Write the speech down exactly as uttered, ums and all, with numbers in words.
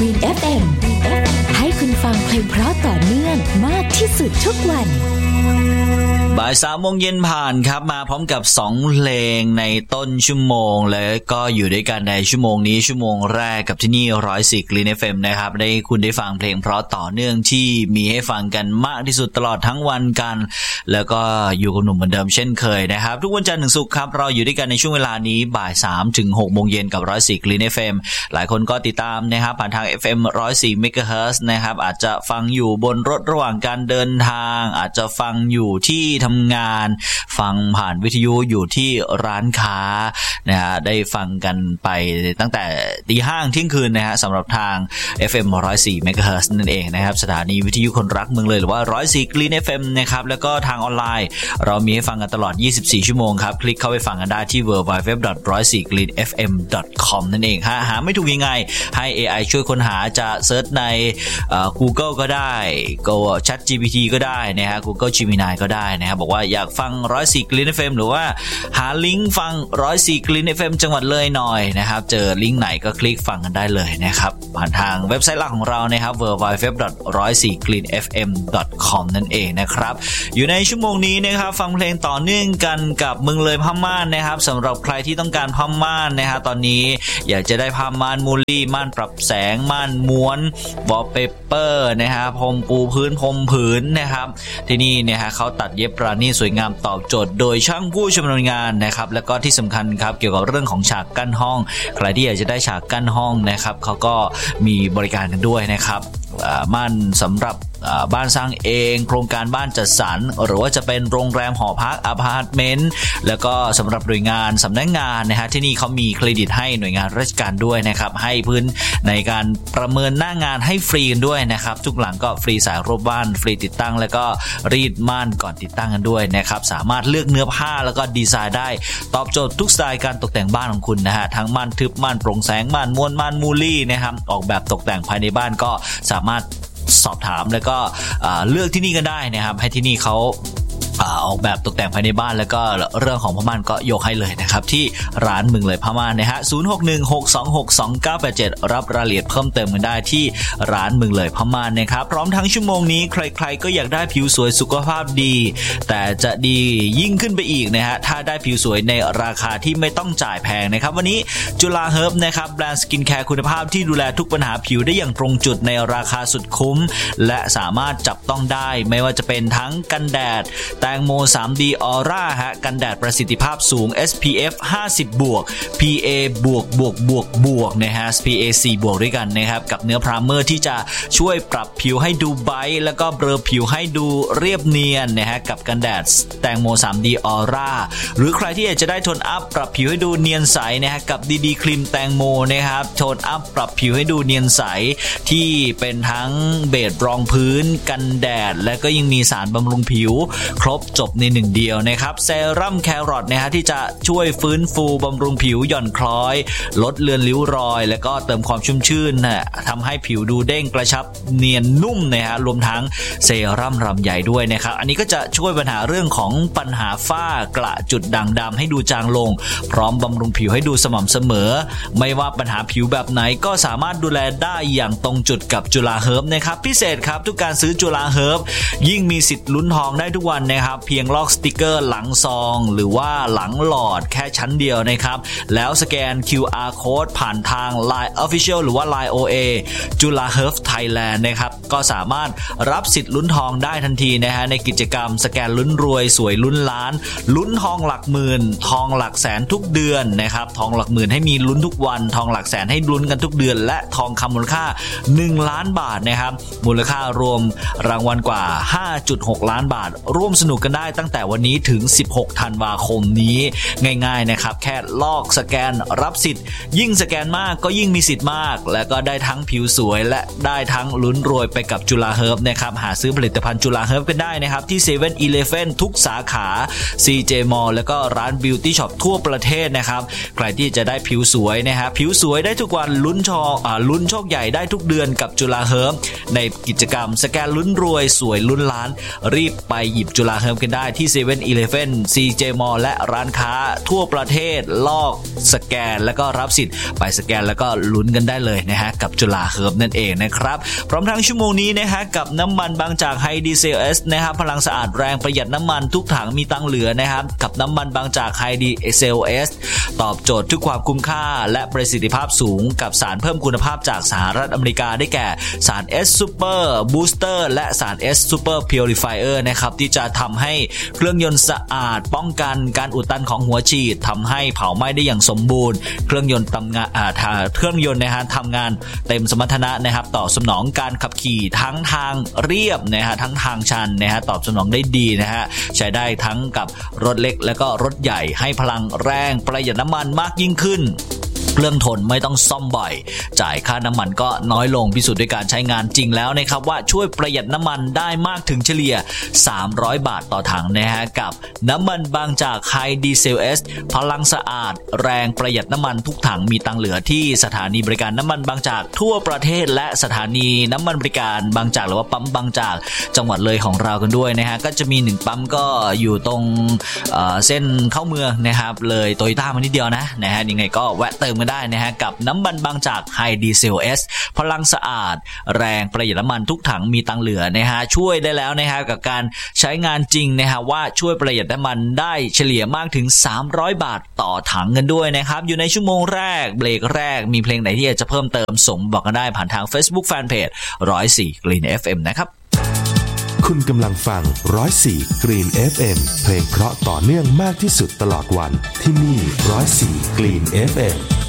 Green เอฟ เอ็ม ให้คุณฟังเพลงเพราะต่อเนื่องมากที่สุดทุกวันบ่ายสามโมงเย็นผ่านครับมาพร้อมกับสองเพลงในต้นชั่วโมงแล้วก็อยู่ด้วยกันในชั่วโมงนี้ชั่วโมงแรกกับที่นี่หนึ่งศูนย์สี่ Green เอฟ เอ็ม นะครับได้คุณได้ฟังเพลงเพราะต่อเนื่องที่มีให้ฟังกันมากที่สุดตลอดทั้งวันกันแล้วก็อยู่กับหนุ่มเหมือนเดิมเช่นเคยนะครับทุกวันจันทร์ถึงศุกร์ครับเราอยู่ด้วยกันในช่วงเวลานี้บ่ายสามถึงหกโมงเย็นกับหนึ่งศูนย์สี่ Green เอฟ เอ็ม หลายคนก็ติดตามนะครับผ่านทาง เอฟ เอ็ม หนึ่งศูนย์สี่ เมกะเฮิรตซ์ นะครับอาจจะฟังอยู่บนรถระหว่างการเดินทางอาจจะฟังอยู่ที่ทำงานฟังผ่านวิทยุอยู่ที่ร้านค้านะฮะได้ฟังกันไปตั้งแต่ตีห้าเที่ยงคืนนะฮะสำหรับทาง เอฟ เอ็ม หนึ่งศูนย์สี่ เมกะเฮิรตซ์ นั่นเองนะครับสถานีวิทยุคนรักเมืองเลยหรือว่าหนึ่งศูนย์สี่ Green เอฟ เอ็ม นะครับแล้วก็ทางออนไลน์เรามีให้ฟังกันตลอดยี่สิบสี่ชั่วโมงครับคลิกเข้าไปฟังกันได้ที่ ดับเบิลยู ดับเบิลยู ดับเบิลยู ดอท หนึ่งศูนย์สี่ กรีน เอฟ เอ็ม ดอท คอม นั่นเองฮะหาไม่ถูกยังไงให้ เอ ไอ ช่วยค้นหาจะเซิร์ชใน Google ก็ได้ Go ChatGPT ก็ได้นะฮะ Google Gemini ก็ได้นะครับบอกว่าอยากฟังหนึ่งศูนย์สี่ Green เอฟ เอ็ม หรือว่าหาลิงก์ฟังหนึ่งศูนย์สี่ Green เอฟ เอ็ม จังหวัดเลยหน่อยนะครับเจอลิงก์ไหนก็คลิกฟังกันได้เลยนะครับผ่านทางเว็บไซต์หลักของเรานะครับ ดับเบิลยู ดับเบิลยู ดับเบิลยู ดอท หนึ่งศูนย์สี่ กรีน เอฟ เอ็ม ดอท คอม นั่นเองนะครับอยู่ในชั่วโมงนี้นะครับฟังเพลงต่อเนื่องกันกับเมืองเลยผ้าม่านนะครับสำหรับใครที่ต้องการผ้าม่านนะฮะตอนนี้อยากจะได้ผ้าม่านมูลี่ม่านปรับแสงม่านม้วนวอลเปเปอร์นะฮะพรมปูพื้นพรมผืนนะครับที่นี่เนี่ยฮะเขาตัดเย็บประณีตสวยงามตอบโจทย์โดยช่างผู้ชำนาญงานนะครับแล้วก็ที่สำคัญครับเกี่ยวกับเรื่องของฉากกั้นห้องใครที่อยากจะได้ฉากกั้นห้องนะครับเขาก็มีบริการกันด้วยนะครับม่านสำหรับบ้านสร้างเองโครงการบ้านจัดสรรหรือว่าจะเป็นโรงแรมหอพักอพาร์ตเมนต์แล้วก็สำหรับหน่วยงานสำนักงานนะฮะที่นี่เขามีเครดิตให้หน่วยงานราชการด้วยนะครับให้พื้นในการประเมินหน้างานให้ฟรีกันด้วยนะครับทุกหลังก็ฟรีสายรบบ้านฟรีติดตั้งแล้วก็รีดม่านก่อนติดตั้งกันด้วยนะครับสามารถเลือกเนื้อผ้าแล้วก็ดีไซน์ได้ตอบโจทย์ทุกสไตล์การตกแต่งบ้านของคุณนะฮะทั้งม่านทึบม่านโปร่งแสงม่านม้วนม่านมูลี่นะครับออกแบบตกแต่งภายในบ้านก็สามารถสอบถามแล้วก็เลือกที่นี่กันได้นะครับให้ที่นี่เขาออกแบบตกแต่งภายในบ้านแล้วก็เรื่องของผ้าม่านก็ยกให้เลยนะครับที่ร้านเมืองเลยผ้าม่านนะฮะศูนย์ หก หนึ่ง หก สอง หก สอง เก้า แปด เจ็ดรับรายละเอียดเพิ่มเติมกันได้ที่ร้านเมืองเลยผ้าม่านนะครับพร้อมทั้งชั่วโมงนี้ใครๆก็อยากได้ผิวสวยสุขภาพดีแต่จะดียิ่งขึ้นไปอีกนะฮะถ้าได้ผิวสวยในราคาที่ไม่ต้องจ่ายแพงนะครับวันนี้จุฬาเฮิร์บนะครับแบรนด์สกินแคร์คุณภาพที่ดูแลทุกปัญหาผิวได้อย่างตรงจุดในราคาสุดคุ้มและสามารถจับต้องได้ไม่ว่าจะเป็นทั้งกันแดดแตงโม ทรี ดี Aura ฮะกันแดดประสิทธิภาพสูง เอส พี เอฟ ห้าสิบ บวก พี เอ บวกบวกบวกบวกนะฮะ พี เอ สี่ บวกด้วยกันนะครับกับเนื้อพรามเมอร์ที่จะช่วยปรับผิวให้ดูไบรท์แล้วก็เบลอผิวให้ดูเรียบเนียนนะฮะกับกันแดดแตงโม ทรี ดี Aura หรือใครที่อยากจะได้โทนอัพปรับผิวให้ดูเนียนใสนะฮะกับ ดี ดี ครีมแตงโมนะครับโทนอัพปรับผิวให้ดูเนียนใสที่เป็นทั้งเบสรองพื้นกันแดดและก็ยังมีสารบำรุงผิวครบจบในหนึ่งเดียวนะครับเซรั่มแครอทนะฮะที่จะช่วยฟื้นฟูบำรุงผิวหย่อนคล้อยลดเลือนริ้วรอยแล้วก็เติมความชุ่มชื่นนะทำให้ผิวดูเด้งกระชับเนียนนุ่มนะฮะรวมทั้งเซรั่มรำใหญ่ด้วยนะครับอันนี้ก็จะช่วยปัญหาเรื่องของปัญหาฝ้ากระจุดด่างดำให้ดูจางลงพร้อมบำรุงผิวให้ดูสม่ำเสมอไม่ว่าปัญหาผิวแบบไหนก็สามารถดูแลได้อย่างตรงจุดกับจุฬาเฮิร์บนะครับพิเศษครับทุกการซื้อจุฬาเฮิร์บยิ่งมีสิทธิ์ลุ้นทองได้ทุกวันนะครับเพียงลอกสติกเกอร์หลังซองหรือว่าหลังหลอดแค่ชั้นเดียวนะครับแล้วสแกน คิว อาร์ Code ผ่านทาง ไลน์ Official หรือว่า ไลน์ โอ เอ จุฬาเฮิร์บไทยแลนด์นะครับก็สามารถรับสิทธิ์ลุ้นทองได้ทันทีนะฮะในกิจกรรมสแกนลุ้นรวยสวยลุ้นล้านลุ้นทองหลักหมื่นทองหลักแสนทุกเดือนนะครับทองหลักหมื่นให้มีลุ้นทุกวันทองหลักแสนให้ลุ้นกันทุกเดือนและทองคำมูลค่าหนึ่งล้านบาทนะครับมูลค่ารวมรางวัลกว่า ห้าจุดหก ล้านบาทร่วมสนุกกันได้ตั้งแต่วันนี้ถึงสิบหกธันวาคมนี้ง่ายๆนะครับแค่ลอกสแกนรับสิทธิ์ยิ่งสแกนมากก็ยิ่งมีสิทธิ์มากและก็ได้ทั้งผิวสวยและได้ทั้งลุ้นรวยไปกับจุฬาเฮิร์บนะครับหาซื้อผลิตภัณฑ์จุฬาเฮิร์บกันได้นะครับที่ เซเว่น อีเลฟเว่น ทุกสาขา ซี เจ Mall แล้วก็ร้าน Beauty Shop ทั่วประเทศนะครับใครที่จะได้ผิวสวยนะฮะผิวสวยได้ทุกวันลุ้นโชคอ่าลุ้นโชคใหญ่ได้ทุกเดือนกับจุฬาเฮิร์บในกิจกรรมสแกนลุ้นรวยสวยลุ้นล้านรีบไปหยิบจุฬาเฮิมกันได้ที่ เซเว่น อีเลฟเว่น ซี เจ Mall และร้านค้าทั่วประเทศลอกสแกนแล้วก็รับสิทธิ์ไปสแกนแล้วก็ลุ้นกันได้เลยนะฮะกับจุฬาเฮิร์บนั่นเองนะครับพร้อมทั้งชั่วโมงนี้นะฮะกับน้ำมันบางจากไฮดีเซล S นะครับพลังสะอาดแรงประหยัดน้ำมันทุกถังมีตังเหลือนะครับกับน้ำมันบางจากไฮดีเซล S ตอบโจทย์ทุกความคุ้มค่าและประสิทธิภาพสูงกับสารเพิ่มคุณภาพจากสหรัฐอเมริกาได้แก่สาร S Super Booster และสาร S Super Purifier นะครับที่จะทำให้เครื่องยนต์สะอาดป้องกันการอุดตันของหัวฉีดทำให้เผาไหม้ได้อย่างสมบูรณ์เครื่องยนต์ทำงานอ่าเครื่องยนต์นะฮะทำงานเต็มสมรรถนะนะครับตอบสนองการขับขี่ทั้งทางเรียบนะฮะทั้งทางชันนะฮะตอบสนองได้ดีนะฮะใช้ได้ทั้งกับรถเล็กและก็รถใหญ่ให้พลังแรงประหยัดน้ำมันมากยิ่งขึ้นเครื่องทนไม่ต้องซ่อมบ่อยจ่ายค่าน้ำมันก็น้อยลงพิสูจน์ด้วยการใช้งานจริงแล้วนะครับว่าช่วยประหยัดน้ำมันได้มากถึงเฉลี่ยสามร้อยบาทต่อถังนะฮะกับน้ำมันบางจากไฮดีเซล S พลังสะอาดแรงประหยัดน้ำมันทุกถังมีตังเหลือที่สถานีบริการน้ำมันบางจากทั่วประเทศและสถานีน้ำมันบริการบางจากหรือว่าปั๊มบางจากจังหวัดเลยของเรากันด้วยนะฮะก็จะมีหนึ่งปั๊มก็อยู่ตรงเอ่อเส้นเข้าเมืองนะครับเลยโตโยต้ามานิดเดียวนะนะฮะยังไงก็แวะเติมกันได้นะฮะกับน้ำมันบางจากไฮดีเซล S พลังสะอาดแรงประหยัดน้ำมันทุกถังมีตังเหลือนะฮะช่วยได้แล้วนะฮะกับการใช้งานจริงนะฮะว่าช่วยประหยัดน้ำมันได้เฉลี่ยมากถึงสามร้อยบาทต่อถังกันด้วยนะครับอยู่ในชั่วโมงแรกเบรกแรกมีเพลงไหนที่อยากจะเพิ่มเติมส่งบอกกันได้ผ่านทาง Facebook Fanpage หนึ่งศูนย์สี่ Green เอฟ เอ็ม นะครับคุณกำลังฟังหนึ่งศูนย์สี่ Green เอฟ เอ็ม เพลงเพราะต่อเนื่องมากที่สุดตลอดวันที่นี่หนึ่งศูนย์สี่ Green เอฟ เอ็ม